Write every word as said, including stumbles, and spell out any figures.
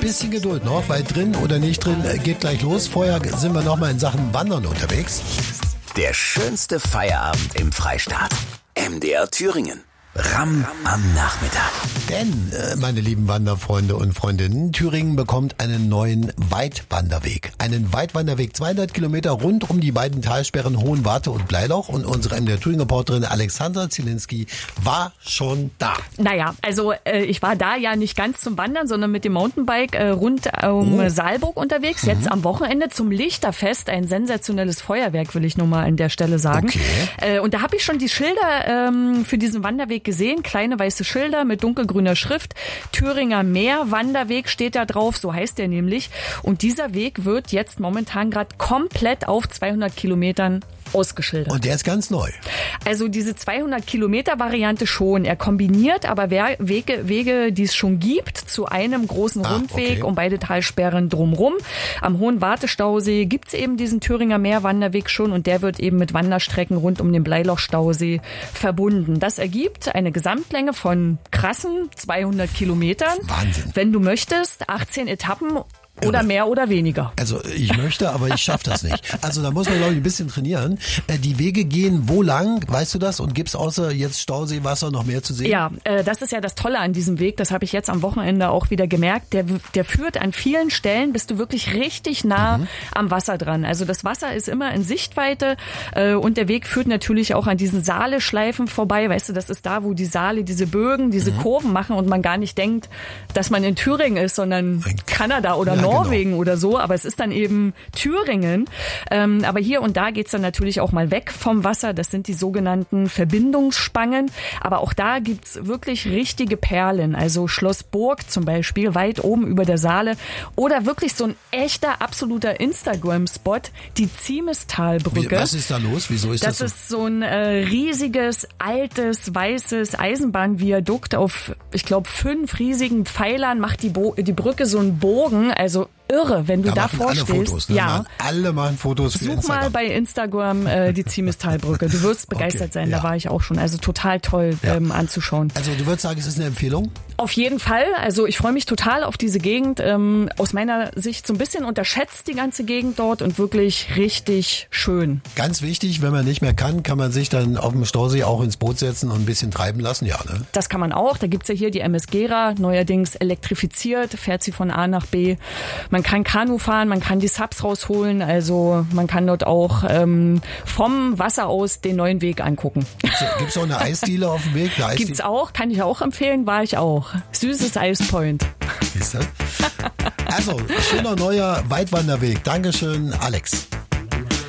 bisschen Geduld noch, weil drin oder nicht drin geht gleich los. Vorher sind wir noch mal in Sachen Wandern unterwegs. Der schönste Feierabend im Freistaat. M D R Thüringen. Ramm am Nachmittag. Denn, äh, meine lieben Wanderfreunde und Freundinnen, Thüringen bekommt einen neuen Weitwanderweg. Einen Weitwanderweg, zweihundert Kilometer rund um die beiden Talsperren Hohenwarte und Bleiloch. Und unsere M D R Thüringen-Reporterin Alexandra Zielinski war schon da. Naja, also äh, ich war da ja nicht ganz zum Wandern, sondern mit dem Mountainbike äh, rund um oh. Saalburg unterwegs. Jetzt mhm. am Wochenende zum Lichterfest. Ein sensationelles Feuerwerk, will ich nur mal an der Stelle sagen. Okay. Äh, und da habe ich schon die Schilder ähm, für diesen Wanderweg gesehen, kleine weiße Schilder mit dunkelgrüner Schrift. Thüringer Meer Wanderweg steht da drauf, so heißt der nämlich. Und dieser Weg wird jetzt momentan gerade komplett auf zweihundert Kilometern ausgeschildert. Und der ist ganz neu. Also diese zweihundert Kilometer Variante schon. Er kombiniert aber Wege, Wege, die es schon gibt, zu einem großen ah, Rundweg okay. um beide Talsperren drumrum. Am Hohenwarte-Stausee gibt's eben diesen Thüringer Meer-Wanderweg schon und der wird eben mit Wanderstrecken rund um den Bleiloch-Stausee verbunden. Das ergibt eine Gesamtlänge von krassen zweihundert Kilometern. Wahnsinn. Wenn du möchtest, achtzehn Etappen. Oder mehr oder weniger. Also ich möchte, aber ich schaffe das nicht. Also da muss man, glaube ich, ein bisschen trainieren. Die Wege gehen wo lang, weißt du das? Und gibt's außer jetzt Stauseewasser noch mehr zu sehen? Ja, das ist ja das Tolle an diesem Weg. Das habe ich jetzt am Wochenende auch wieder gemerkt. Der, der führt an vielen Stellen, bist du wirklich richtig nah mhm. am Wasser dran. Also das Wasser ist immer in Sichtweite und der Weg führt natürlich auch an diesen Saale-Schleifen vorbei. Weißt du, das ist da, wo die Saale diese Bögen, diese mhm. Kurven machen und man gar nicht denkt, dass man in Thüringen ist, sondern in Kanada oder ja, Norwegen genau. oder so, aber es ist dann eben Thüringen. Ähm, aber hier und da geht's dann natürlich auch mal weg vom Wasser. Das sind die sogenannten Verbindungsspangen. Aber auch da gibt's wirklich richtige Perlen. Also Schloss Burg zum Beispiel, weit oben über der Saale. Oder wirklich so ein echter, absoluter Instagram-Spot, die Ziemestalbrücke. Was ist da los? Wieso ist das, das so? Das ist so ein äh, riesiges, altes, weißes Eisenbahnviadukt auf, ich glaube, fünf riesigen Pfeilern, macht die, Bo- die Brücke so einen Bogen. Also irre, wenn du da, da vorstehst. Alle Fotos, ne? Ja. Alle machen Fotos für Such Instagram. mal bei Instagram äh, die Ziemestalbrücke. Du wirst begeistert okay, sein, ja. Da war ich auch schon. Also total toll ja. ähm, anzuschauen. Also du würdest sagen, es ist eine Empfehlung? Auf jeden Fall. Also ich freue mich total auf diese Gegend. Ähm, aus meiner Sicht so ein bisschen unterschätzt die ganze Gegend dort und wirklich richtig schön. Ganz wichtig, wenn man nicht mehr kann, kann man sich dann auf dem Stausee auch ins Boot setzen und ein bisschen treiben lassen. Ja, ne? Das kann man auch. Da gibt's ja hier die M S Gera, neuerdings elektrifiziert, fährt sie von A nach B. Man kann Kanu fahren, man kann die Subs rausholen, also man kann dort auch ähm, vom Wasser aus den neuen Weg angucken. Gibt's auch eine Eisdiele auf dem Weg? Gibt's auch, kann ich auch empfehlen, war ich auch. Süßes Eispoint. Ist das? Also, schöner neuer Weitwanderweg. Dankeschön, Alex.